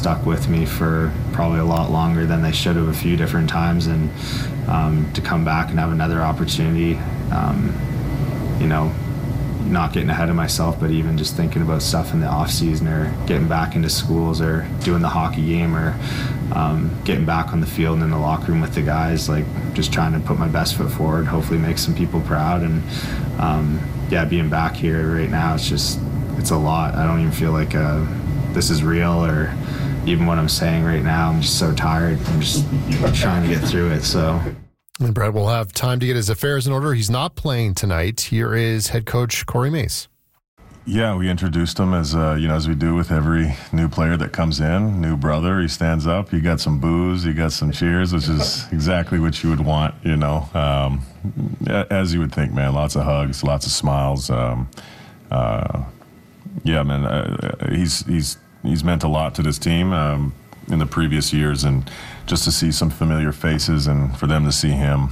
stuck with me for probably a lot longer than they should have a few different times, and to come back and have another opportunity, not getting ahead of myself, but even just thinking about stuff in the off season or getting back into schools or doing the hockey game or getting back on the field and in the locker room with the guys, like just trying to put my best foot forward, hopefully make some people proud. And being back here right now, it's a lot. I don't even feel like this is real, or even what I'm saying right now. I'm just so tired. I'm just trying to get through it. So. And Brett will have time to get his affairs in order. He's not playing tonight. Here is head coach Corey Mace. Yeah, we introduced him as we do with every new player that comes in. New brother, he stands up. You got some boos, you got some cheers, which is exactly what you would want. As you would think, man. Lots of hugs, lots of smiles. He's meant a lot to this team. In the previous years, and just to see some familiar faces and for them to see him,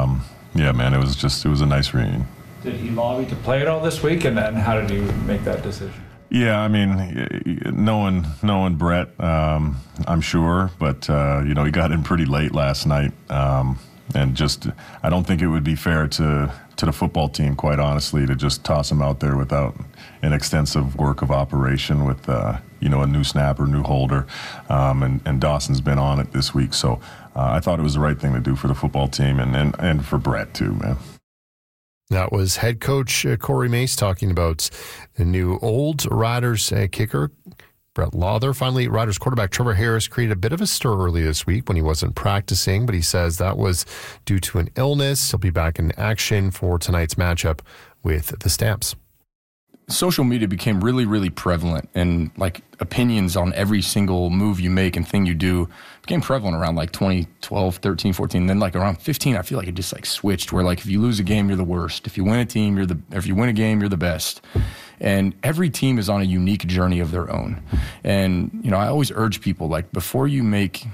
it was a nice reunion. Did he lobby to play it all this week, and then how did you make that decision? Yeah, I mean, knowing Brett, I'm sure, but he got in pretty late last night, and just I don't think it would be fair to the football team, quite honestly, to just toss him out there without an extensive work of operation with a new snapper, new holder, and Dawson's been on it this week, so I thought it was the right thing to do for the football team and for Brett too, man. That was head coach Corey Mace talking about the new old Riders kicker, Brett Lauther. Finally, Riders quarterback Trevor Harris created a bit of a stir early this week when he wasn't practicing, but he says that was due to an illness. He'll be back in action for tonight's matchup with the Stamps. Social media became really, really prevalent, and like opinions on every single move you make and thing you do became prevalent around like 2012, 13, 14. Then like around 15, I feel like it just like switched where like if you lose a game, you're the worst. If you win a team, if you win a game, you're the best. And every team is on a unique journey of their own. And, I always urge people, like, before you make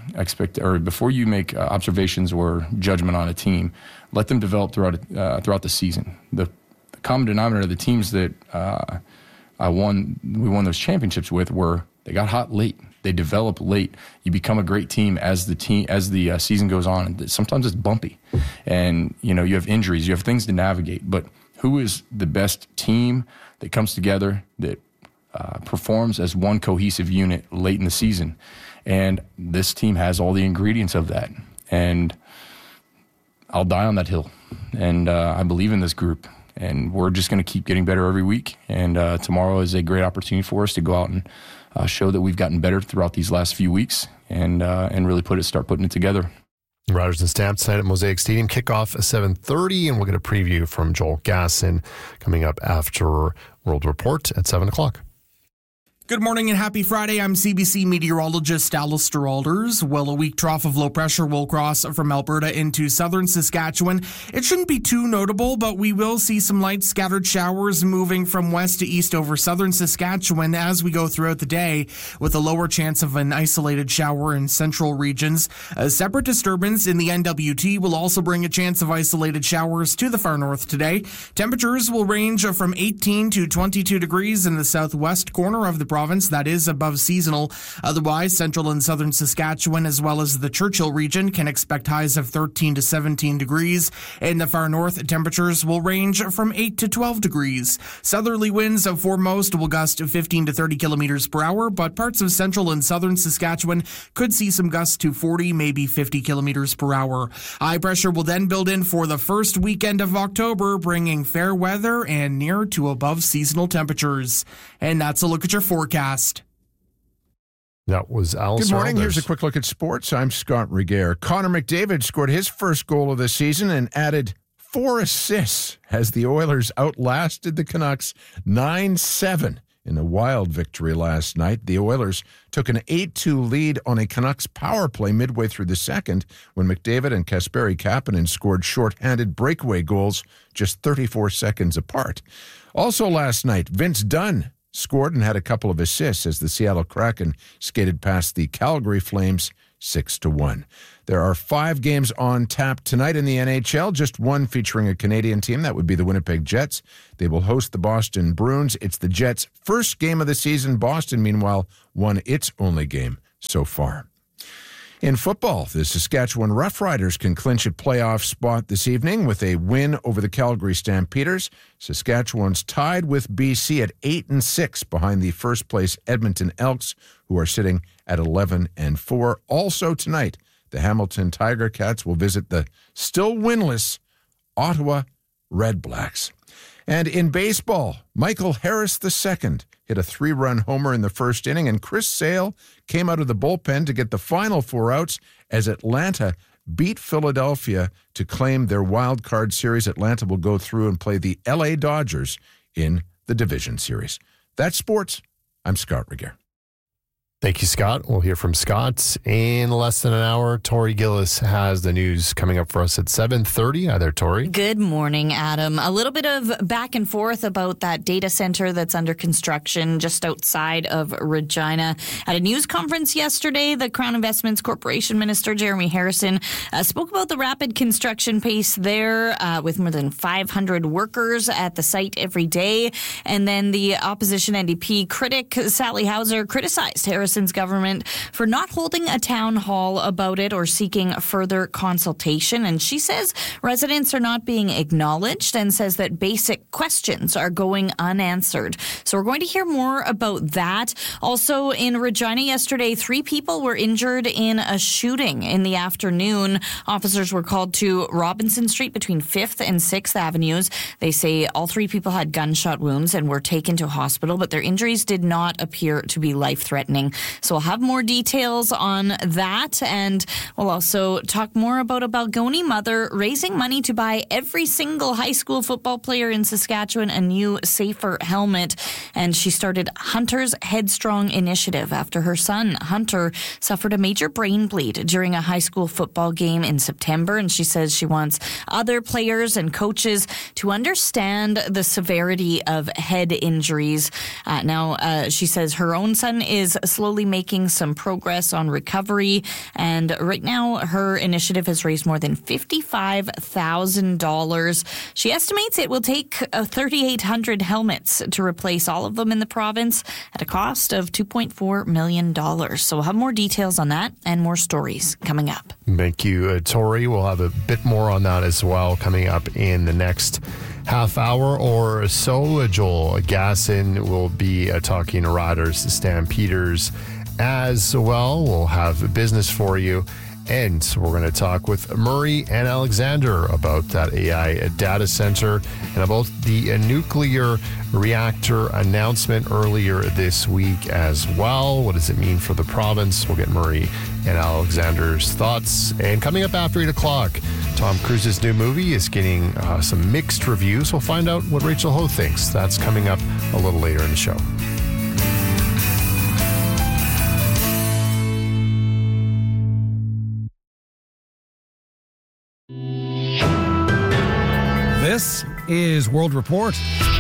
observations or judgment on a team, let them develop throughout the season. The common denominator of the teams that we won those championships with were they got hot late. They develop late. You become a great team as the season goes on. And sometimes it's bumpy. And, you have injuries. You have things to navigate. But who is the best team that comes together, that performs as one cohesive unit late in the season? And this team has all the ingredients of that. And I'll die on that hill. And I believe in this group. And we're just going to keep getting better every week. And tomorrow is a great opportunity for us to go out and show that we've gotten better throughout these last few weeks and really start putting it together. Riders and Stamps tonight at Mosaic Stadium. Kickoff at 7:30, and we'll get a preview from Joel Gasson coming up after World Report at 7 o'clock. Good morning and happy Friday. I'm CBC meteorologist Alistair Alders. Well, a weak trough of low pressure will cross from Alberta into southern Saskatchewan. It shouldn't be too notable, but we will see some light scattered showers moving from west to east over southern Saskatchewan as we go throughout the day, with a lower chance of an isolated shower in central regions. A separate disturbance in the NWT will also bring a chance of isolated showers to the far north today. Temperatures will range from 18 to 22 degrees in the southwest corner of the province. That is above seasonal. Otherwise, central and southern Saskatchewan, as well as the Churchill region, can expect highs of 13 to 17 degrees. In the far north, temperatures will range from 8 to 12 degrees. Southerly winds foremost will gust 15 to 30 kilometers per hour, but parts of central and southern Saskatchewan could see some gusts to 40, maybe 50 kilometers per hour. High pressure will then build in for the first weekend of October, bringing fair weather and near to above seasonal temperatures. And that's a look at your forecast. That was Alistair. Good morning. Alders. Here's a quick look at sports. I'm Scott Regehr. Connor McDavid scored his first goal of the season and added 4 assists as the Oilers outlasted the Canucks 9-7 in a wild victory last night. The Oilers took an 8-2 lead on a Canucks power play midway through the second when McDavid and Kasperi Kapanen scored shorthanded breakaway goals just 34 seconds apart. Also last night, Vince Dunn scored and had a couple of assists as the Seattle Kraken skated past the Calgary Flames 6-1. There are 5 games on tap tonight in the NHL, just one featuring a Canadian team. That would be the Winnipeg Jets. They will host the Boston Bruins. It's the Jets' first game of the season. Boston, meanwhile, won its only game so far. In football, the Saskatchewan Roughriders can clinch a playoff spot this evening with a win over the Calgary Stampeders. Saskatchewan's tied with BC at 8-6 behind the first-place Edmonton Elks, who are sitting at 11-4. Also tonight, the Hamilton Tiger Cats will visit the still winless Ottawa Red Blacks. And in baseball, Michael Harris II hit a 3-run homer in the first inning, and Chris Sale came out of the bullpen to get the final 4 outs as Atlanta beat Philadelphia to claim their wild card series. Atlanta will go through and play the LA Dodgers in the division series. That's sports. I'm Scott Regehr. Thank you, Scott. We'll hear from Scott in less than an hour. Tori Gillis has the news coming up for us at 7:30. Hi there, Tori. Good morning, Adam. A little bit of back and forth about that data center that's under construction just outside of Regina. At a news conference yesterday, the Crown Investments Corporation Minister Jeremy Harrison spoke about the rapid construction pace there with more than 500 workers at the site every day. And then the opposition NDP critic, Sally Hauser, criticized Harrison's government for not holding a town hall about it or seeking further consultation. And she says residents are not being acknowledged and says that basic questions are going unanswered. So we're going to hear more about that. Also in Regina yesterday, 3 people were injured in a shooting in the afternoon. Officers were called to Robinson Street between 5th and 6th Avenues. They say all 3 people had gunshot wounds and were taken to hospital, but their injuries did not appear to be life-threatening. So we'll have more details on that, and we'll also talk more about a Balgoni mother raising money to buy every single high school football player in Saskatchewan a new, safer helmet. And she started Hunter's Headstrong Initiative after her son, Hunter, suffered a major brain bleed during a high school football game in September. And she says she wants other players and coaches to understand the severity of head injuries. Now, she says her own son is slowly making some progress on recovery, and right now her initiative has raised more than $55,000. She estimates it will take 3,800 helmets to replace all of them in the province at a cost of $2.4 million. So we'll have more details on that and more stories coming up. Thank you, Tori. We'll have a bit more on that as well coming up in the next half hour or so. Joel Gasson will be talking Riders, Stampeders as well. We'll have business for you. And we're going to talk with Murray and Alexander about that AI data center and about the nuclear reactor announcement earlier this week as well. What does it mean for the province? We'll get Murray and Alexander's thoughts. And coming up after 8 o'clock, Tom Cruise's new movie is getting some mixed reviews. We'll find out what Rachel Ho thinks. That's coming up a little later in the show. This is World Report.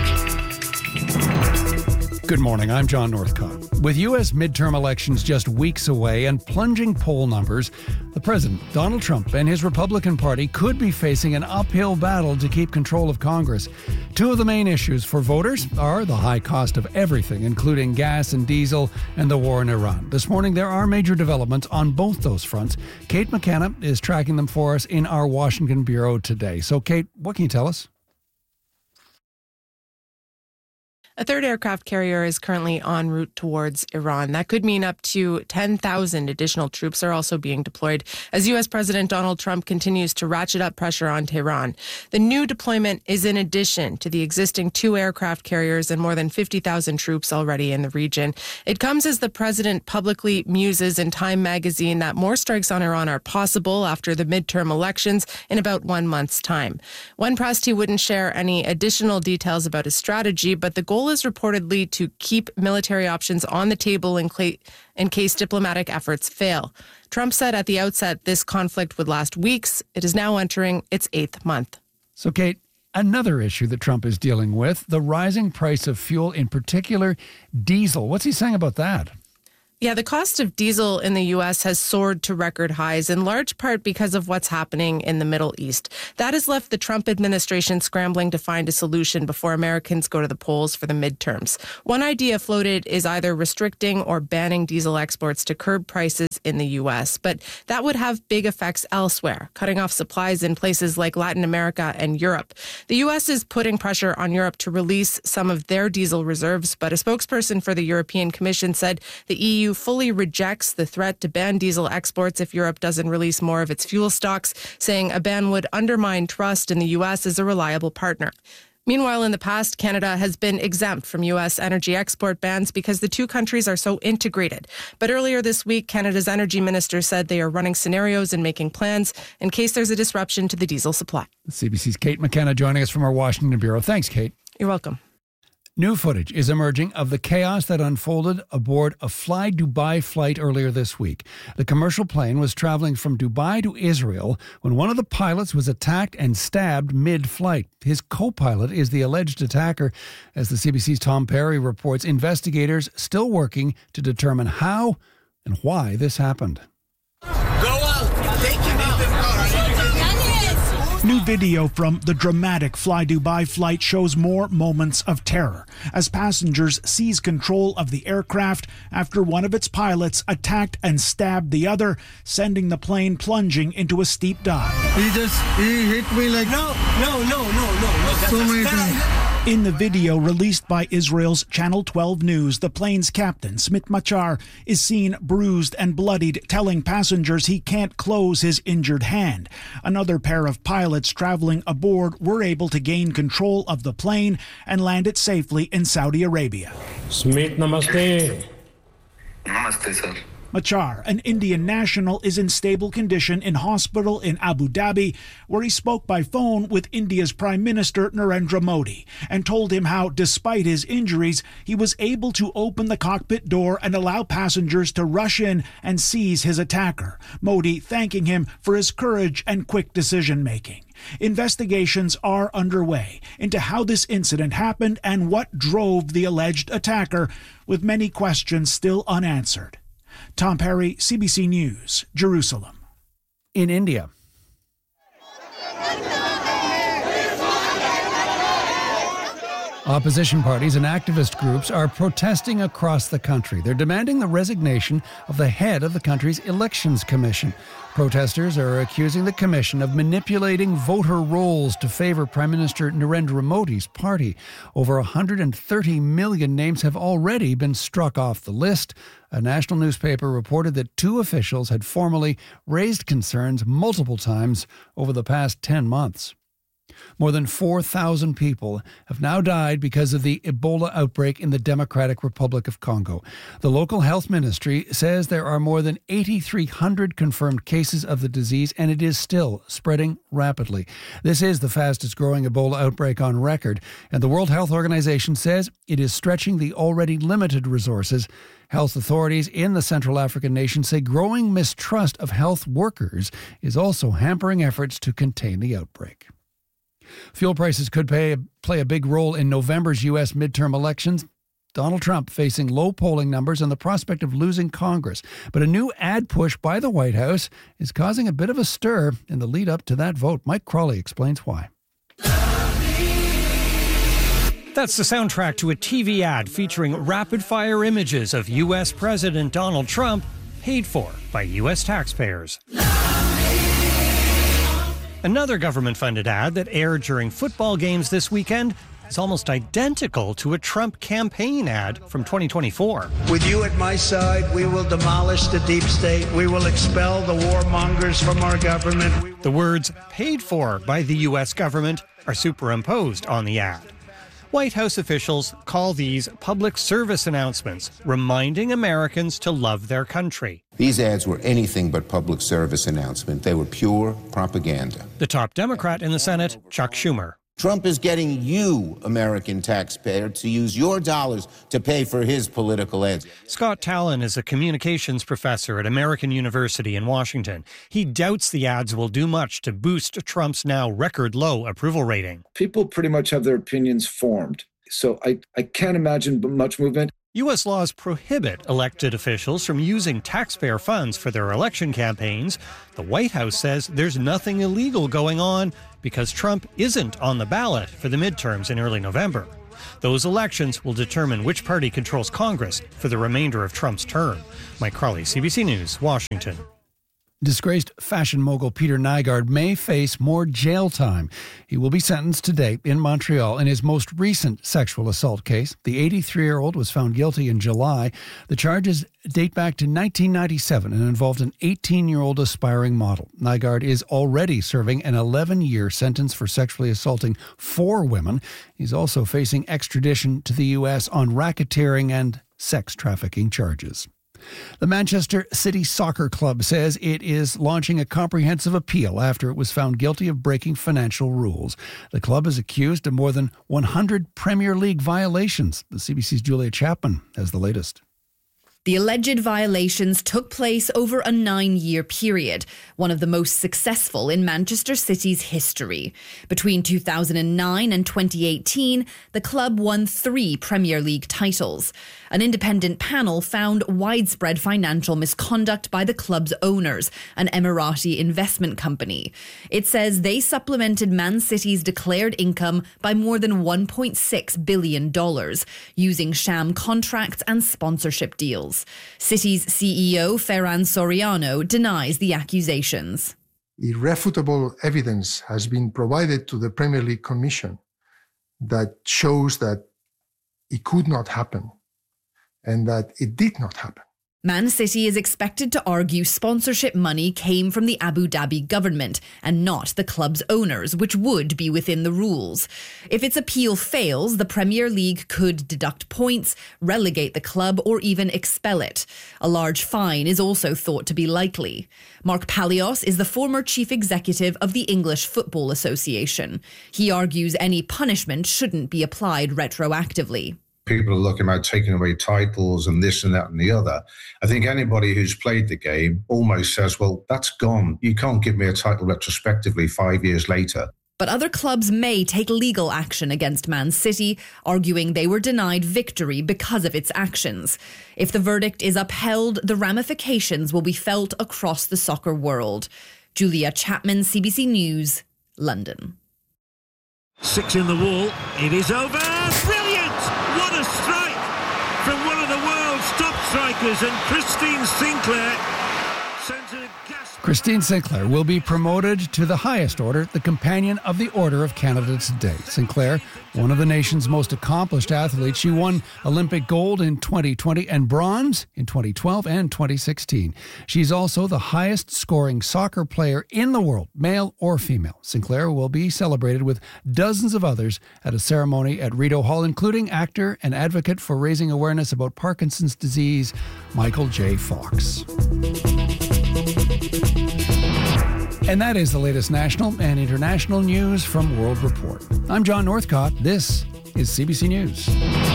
Good morning, I'm John Northcott. With U.S. midterm elections just weeks away and plunging poll numbers, the president, Donald Trump, and his Republican Party could be facing an uphill battle to keep control of Congress. 2 of the main issues for voters are the high cost of everything, including gas and diesel, and the war in Iran. This morning, there are major developments on both those fronts. Kate McKenna is tracking them for us in our Washington bureau today. So, Kate, what can you tell us? A 3rd aircraft carrier is currently en route towards Iran. That could mean up to 10,000 additional troops are also being deployed as U.S. President Donald Trump continues to ratchet up pressure on Tehran. The new deployment is in addition to the existing 2 aircraft carriers and more than 50,000 troops already in the region. It comes as the president publicly muses in Time magazine that more strikes on Iran are possible after the midterm elections in about 1 month's time. When pressed, he wouldn't share any additional details about his strategy, but the goal is reportedly to keep military options on the table in case diplomatic efforts fail. Trump said at the outset this conflict would last weeks. It is now entering its 8th month. So, Kate, another issue that Trump is dealing with, the rising price of fuel, in particular diesel. What's he saying about that? Yeah, the cost of diesel in the U.S. has soared to record highs, in large part because of what's happening in the Middle East. That has left the Trump administration scrambling to find a solution before Americans go to the polls for the midterms. One idea floated is either restricting or banning diesel exports to curb prices in the U.S., but that would have big effects elsewhere, cutting off supplies in places like Latin America and Europe. The U.S. is putting pressure on Europe to release some of their diesel reserves, but a spokesperson for the European Commission said the EU fully rejects the threat to ban diesel exports if Europe doesn't release more of its fuel stocks, saying a ban would undermine trust in the U.S. as a reliable partner. Meanwhile, in the past, Canada has been exempt from U.S. energy export bans because the two countries are so integrated. But earlier this week, Canada's energy minister said they are running scenarios and making plans in case there's a disruption to the diesel supply. CBC's Kate McKenna joining us from our Washington bureau. Thanks, Kate. You're welcome. New footage is emerging of the chaos that unfolded aboard a Fly Dubai flight earlier this week. The commercial plane was traveling from Dubai to Israel when one of the pilots was attacked and stabbed mid-flight. His co-pilot is the alleged attacker. As the CBC's Tom Perry reports, investigators still working to determine how and why this happened. Go out! Take him out! New video from the dramatic Fly Dubai flight shows more moments of terror as passengers seize control of the aircraft after one of its pilots attacked and stabbed the other, sending the plane plunging into a steep dive. He hit me like... No. So many times. In the video released by Israel's Channel 12 News, the plane's captain, Smit Machar, is seen bruised and bloodied, telling passengers he can't close his injured hand. Another pair of pilots traveling aboard were able to gain control of the plane and land it safely in Saudi Arabia. Smit, namaste. Namaste, sir. Machar, an Indian national, is in stable condition in hospital in Abu Dhabi, where he spoke by phone with India's Prime Minister Narendra Modi and told him how, despite his injuries, he was able to open the cockpit door and allow passengers to rush in and seize his attacker. Modi thanking him for his courage and quick decision-making. Investigations are underway into how this incident happened and what drove the alleged attacker, with many questions still unanswered. Tom Perry, CBC News, Jerusalem. In India, opposition parties and activist groups are protesting across the country. They're demanding the resignation of the head of the country's elections commission. Protesters are accusing the commission of manipulating voter rolls to favor Prime Minister Narendra Modi's party. Over 130 million names have already been struck off the list. A national newspaper reported that two officials had formally raised concerns multiple times over the past 10 months. More than 4,000 people have now died because of the Ebola outbreak in the Democratic Republic of Congo. The local health ministry says there are more than 8,300 confirmed cases of the disease, and it is still spreading rapidly. This is the fastest growing Ebola outbreak on record, and the World Health Organization says it is stretching the already limited resources. Health authorities in the Central African nation say growing mistrust of health workers is also hampering efforts to contain the outbreak. Fuel prices could play a big role in November's U.S. midterm elections. Donald Trump facing low polling numbers and the prospect of losing Congress. But a new ad push by the White House is causing a bit of a stir in the lead up to that vote. Mike Crawley explains why. That's the soundtrack to a TV ad featuring rapid-fire images of U.S. President Donald Trump, paid for by U.S. taxpayers. Another government-funded ad that aired during football games this weekend is almost identical to a Trump campaign ad from 2024. With you at my side, we will demolish the deep state. We will expel the warmongers from our government. The words "paid for by the U.S. government" are superimposed on the ad. White House officials call these public service announcements, reminding Americans to love their country. These ads were anything but public service announcement. They were pure propaganda. The top Democrat in the Senate, Chuck Schumer. Trump is getting you, American taxpayer, to use your dollars to pay for his political ads. Scott Tallon is a communications professor at American University in Washington. He doubts the ads will do much to boost Trump's now record-low approval rating. People pretty much have their opinions formed, so I can't imagine much movement. U.S. laws prohibit elected officials from using taxpayer funds for their election campaigns. The White House says there's nothing illegal going on because Trump isn't on the ballot for the midterms in early November. Those elections will determine which party controls Congress for the remainder of Trump's term. Mike Crawley, CBC News, Washington. Disgraced fashion mogul Peter Nygard may face more jail time. He will be sentenced today in Montreal in his most recent sexual assault case. The 83-year-old was found guilty in July. The charges date back to 1997 and involved an 18-year-old aspiring model. Nygard is already serving an 11-year sentence for sexually assaulting 4 women. He's also facing extradition to the U.S. on racketeering and sex trafficking charges. The Manchester City Soccer Club says it is launching a comprehensive appeal after it was found guilty of breaking financial rules. The club is accused of more than 100 Premier League violations. The CBC's Julia Chapman has the latest. The alleged violations took place over a 9-year period, one of the most successful in Manchester City's history. Between 2009 and 2018, the club won 3 Premier League titles. An independent panel found widespread financial misconduct by the club's owners, an Emirati investment company. It says they supplemented Man City's declared income by more than $1.6 billion, using sham contracts and sponsorship deals. City's CEO, Ferran Soriano, denies the accusations. Irrefutable evidence has been provided to the Premier League Commission that shows that it could not happen and that it did not happen. Man City is expected to argue sponsorship money came from the Abu Dhabi government and not the club's owners, which would be within the rules. If its appeal fails, the Premier League could deduct points, relegate the club, or even expel it. A large fine is also thought to be likely. Mark Palios is the former chief executive of the English Football Association. He argues any punishment shouldn't be applied retroactively. People are looking about taking away titles and this and that and the other. I think anybody who's played the game almost says, well, that's gone. You can't give me a title retrospectively 5 years later. But other clubs may take legal action against Man City, arguing they were denied victory because of its actions. If the verdict is upheld, the ramifications will be felt across the soccer world. Julia Chapman, CBC News, London. 6 in the wall. It is over. Brilliant! What a strike from one of the world's top strikers, and Christine Sinclair sends a gas. Christine Sinclair will be promoted to the highest order, the Companion of the Order of Canada today. Sinclair, one of the nation's most accomplished athletes, she won Olympic gold in 2020 and bronze in 2012 and 2016. She's also the highest scoring soccer player in the world, male or female. Sinclair will be celebrated with dozens of others at a ceremony at Rideau Hall, including actor and advocate for raising awareness about Parkinson's disease, Michael J. Fox. And that is the latest national and international news from World Report. I'm John Northcott. This is CBC News.